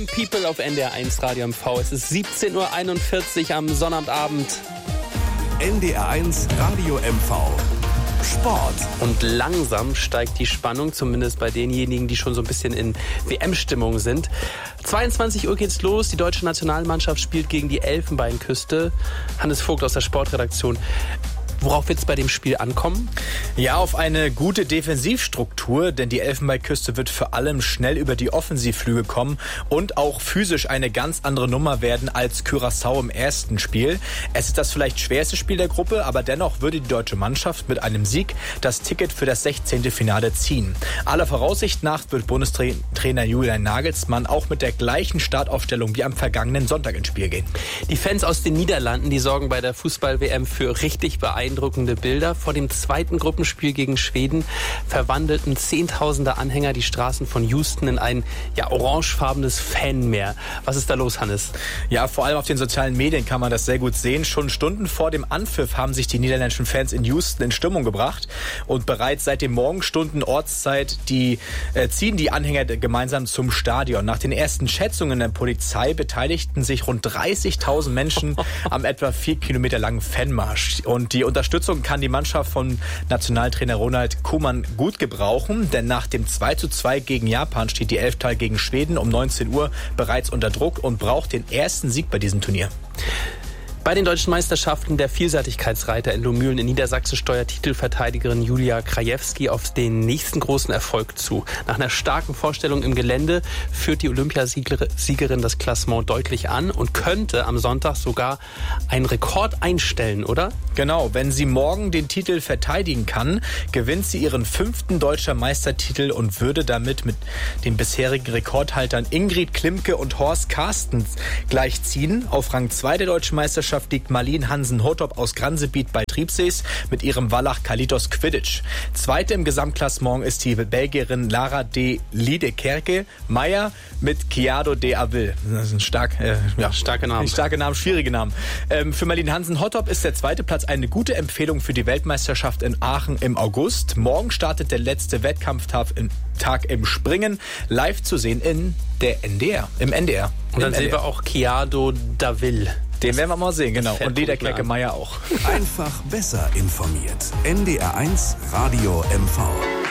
I'm People auf NDR 1 Radio MV. Es ist 17:41 Uhr am Sonnabendabend. NDR 1 Radio MV. Sport. Und langsam steigt die Spannung, zumindest bei denjenigen, die schon so ein bisschen in WM-Stimmung sind. 22 Uhr geht's los. Die deutsche Nationalmannschaft spielt gegen die Elfenbeinküste. Hannes Vogt aus der Sportredaktion. Worauf wird es bei dem Spiel ankommen? Ja, auf eine gute Defensivstruktur, denn die Elfenbeinküste wird vor allem schnell über die Offensivflügel kommen und auch physisch eine ganz andere Nummer werden als Curaçao im ersten Spiel. Es ist das vielleicht schwerste Spiel der Gruppe, aber dennoch würde die deutsche Mannschaft mit einem Sieg das Ticket für das 16. Finale ziehen. Aller Voraussicht nach wird Bundestrainer Julian Nagelsmann auch mit der gleichen Startaufstellung wie am vergangenen Sonntag ins Spiel gehen. Die Fans aus den Niederlanden, die sorgen bei der Fußball-WM für richtig beeindruckende Bilder. Vor dem zweiten Gruppenspiel gegen Schweden verwandelten Zehntausende Anhänger die Straßen von Houston in ein orangefarbenes Fanmeer. Was ist da los, Hannes? Ja, vor allem auf den sozialen Medien kann man das sehr gut sehen. Schon Stunden vor dem Anpfiff haben sich die niederländischen Fans in Houston in Stimmung gebracht. Und bereits seit den Morgenstunden Ortszeit ziehen die Anhänger gemeinsam zum Stadion. Nach den ersten Schätzungen der Polizei beteiligten sich rund 30.000 Menschen am etwa 4 Kilometer langen Fanmarsch. Und die Unterstützung kann die Mannschaft von Nationaltrainer Ronald Koeman gut gebrauchen, denn nach dem 2:2 gegen Japan steht die Elftal gegen Schweden um 19 Uhr bereits unter Druck und braucht den ersten Sieg bei diesem Turnier. Bei den deutschen Meisterschaften der Vielseitigkeitsreiter in Lohmühlen in Niedersachsen steuert Titelverteidigerin Julia Krajewski auf den nächsten großen Erfolg zu. Nach einer starken Vorstellung im Gelände führt die Olympiasiegerin das Klassement deutlich an und könnte am Sonntag sogar einen Rekord einstellen, oder? Genau, wenn sie morgen den Titel verteidigen kann, gewinnt sie ihren 5. deutscher Meistertitel und würde damit mit den bisherigen Rekordhaltern Ingrid Klimke und Horst Carstens gleichziehen. Auf Rang 2 der deutschen Meisterschaft liegt Marleen Hansen-Hottop aus Gransebiet bei Triebsees mit ihrem Wallach Kalitos Quidditch. Zweite im Gesamtklassement ist die Belgierin Lara de Liedekerke Meyer mit Chiado de Avil. Das ist ein starke Namen, schwierige Namen. Für Marleen Hansen-Hottop ist der zweite Platz eine gute Empfehlung für die Weltmeisterschaft in Aachen im August. Morgen startet der letzte Wettkampftag im Springen, live zu sehen im NDR. Und dann sehen wir auch Chiado Davil. Den werden wir mal sehen, genau. Und Liederkerke Meyer auch. Einfach besser informiert. NDR 1 Radio MV.